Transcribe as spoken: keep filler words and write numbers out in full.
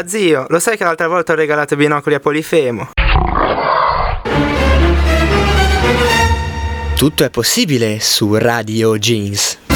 Bella zio, lo sai che l'altra volta ho regalato i binocoli a Polifemo? Tutto è possibile su Radio Jeans.